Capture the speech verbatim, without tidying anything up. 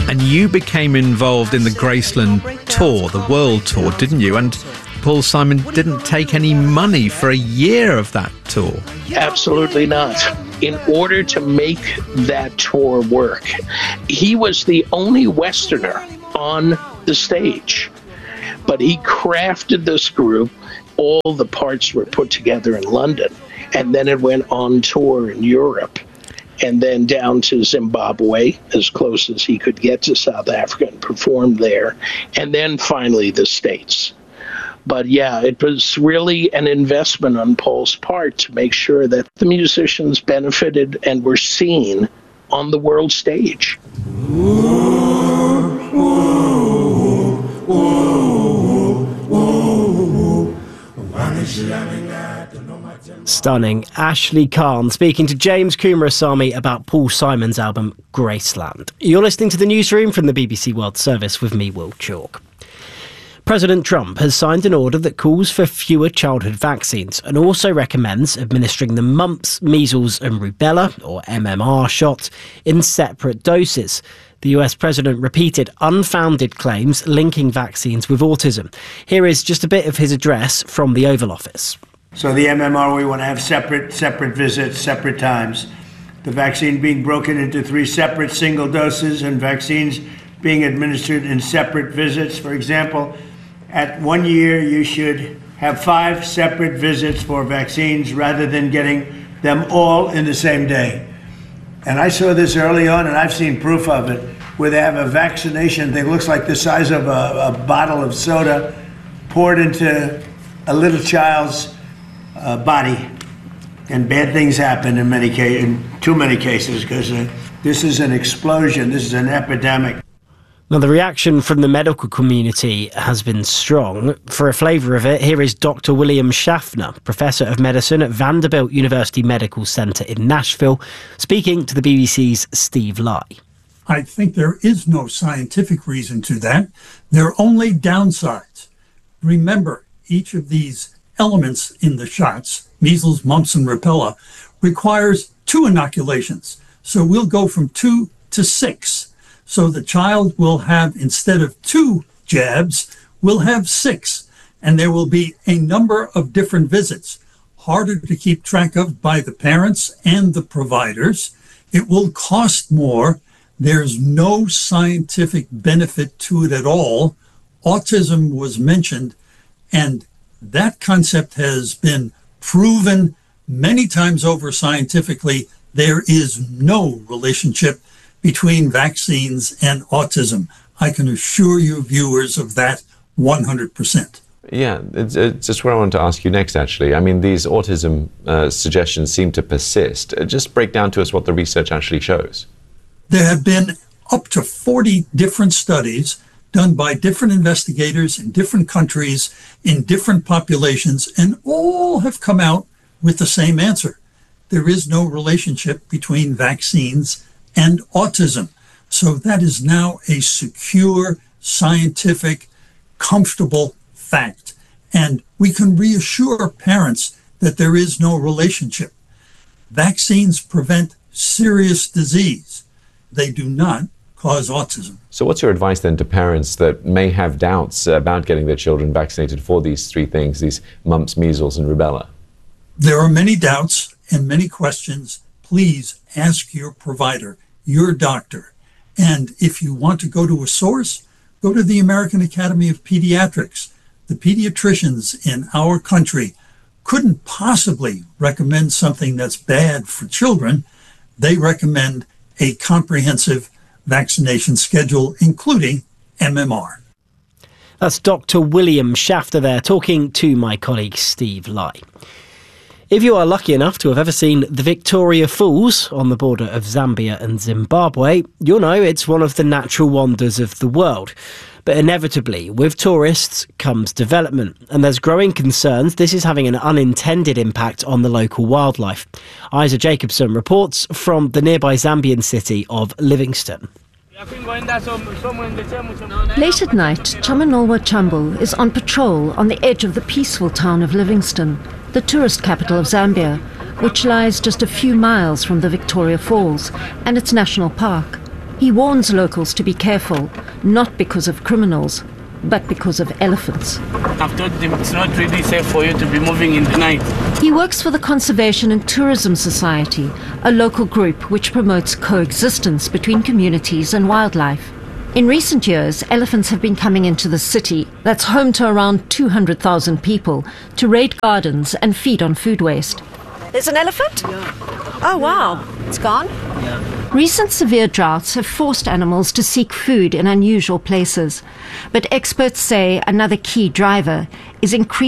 And you became involved in the Graceland tour, the world tour, didn't you? And Paul Simon didn't take any money for a year of that tour. Absolutely not. In order to make that tour work, he was the only Westerner on the stage. But he crafted this group. All the parts were put together in London. And then it went on tour in Europe. And then down to Zimbabwe, as close as he could get to South Africa, and performed there. And then finally the States. But yeah, it was really an investment on Paul's part to make sure that the musicians benefited and were seen on the world stage. Stunning. Ashley Kahn speaking to James Coomerasamy about Paul Simon's album Graceland. You're listening to the newsroom from the B B C World Service with me, Will Chalk. President Trump has signed an order that calls for fewer childhood vaccines and also recommends administering the mumps, measles and rubella, or M M R, shot in separate doses. The U S president repeated unfounded claims linking vaccines with autism. Here is just a bit of his address from the Oval Office. So the M M R, we want to have separate, separate visits, separate times. The vaccine being broken into three separate single doses and vaccines being administered in separate visits. For example, at one year, you should have five separate visits for vaccines rather than getting them all in the same day. And I saw this early on, and I've seen proof of it, where they have a vaccination thing, looks like the size of a, a bottle of soda poured into a little child's uh, body. And bad things happen in many cases, in too many cases, because uh, this is an explosion, this is an epidemic. Now, the reaction from the medical community has been strong. For a flavour of it, here is Doctor William Schaffner, Professor of Medicine at Vanderbilt University Medical Center in Nashville, speaking to the B B C's Steve Lai. I think there is no scientific reason to that. There are only downsides. Remember, each of these elements in the shots, measles, mumps, and rubella, requires two inoculations. So we'll go from two to six. So the child will have, instead of two jabs, will have six. And there will be a number of different visits, harder to keep track of by the parents and the providers. It will cost more. There's no scientific benefit to it at all. Autism was mentioned, and that concept has been proven many times over scientifically. There is no relationship between vaccines and autism. I can assure you, viewers, of that one hundred percent. Yeah, it's, it's just what I wanted to ask you next, actually. I mean, these autism uh, suggestions seem to persist. Just break down to us what the research actually shows. There have been up to forty different studies done by different investigators in different countries, in different populations, and all have come out with the same answer. There is no relationship between vaccines and autism. So that is now a secure, scientific, comfortable fact. And we can reassure parents that there is no relationship. Vaccines prevent serious disease. They do not cause autism. So what's your advice then to parents that may have doubts about getting their children vaccinated for these three things, these mumps, measles, and rubella? There are many doubts and many questions. Please ask your provider, your doctor. And if you want to go to a source, go to the American Academy of Pediatrics. The pediatricians in our country couldn't possibly recommend something that's bad for children. They recommend a comprehensive vaccination schedule, including M M R. That's Doctor William Schaffner there, talking to my colleague Steve Lai. If you are lucky enough to have ever seen the Victoria Falls on the border of Zambia and Zimbabwe, you'll know it's one of the natural wonders of the world. But inevitably, with tourists comes development, and there's growing concerns this is having an unintended impact on the local wildlife. Isa Jacobson reports from the nearby Zambian city of Livingstone. Late at night, Chamanolwa Chambu is on patrol on the edge of the peaceful town of Livingstone, the tourist capital of Zambia, which lies just a few miles from the Victoria Falls and its national park. He warns locals to be careful, not because of criminals, but because of elephants. I've told them it's not really safe for you to be moving in the night. He works for the Conservation and Tourism Society, a local group which promotes coexistence between communities and wildlife. In recent years, elephants have been coming into the city, that's home to around two hundred thousand people, to raid gardens and feed on food waste. There's an elephant? Yeah. Oh, wow. It's gone? Yeah. Recent severe droughts have forced animals to seek food in unusual places. But experts say another key driver is increasing